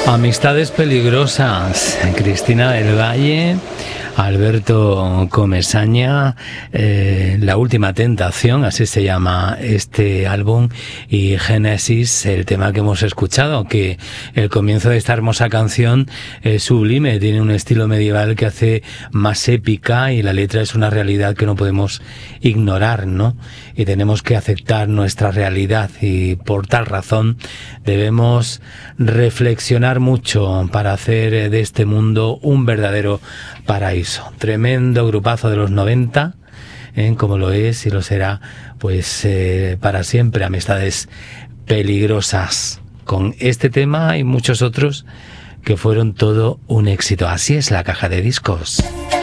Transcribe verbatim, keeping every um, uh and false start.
Amistades peligrosas, Cristina del Valle, Alberto Comesaña, eh, La última tentación, así se llama este álbum, y Génesis, el tema que hemos escuchado, que el comienzo de esta hermosa canción es sublime, tiene un estilo medieval que hace más épica y la letra es una realidad que no podemos ignorar, ¿no? Y tenemos que aceptar nuestra realidad y por tal razón debemos reflexionar mucho para hacer de este mundo un verdadero paraíso. Tremendo grupazo de los noventa, ¿eh? Como lo es y lo será, pues eh, para siempre, Amistades peligrosas. Con este tema y muchos otros que fueron todo un éxito. Así es la caja de discos.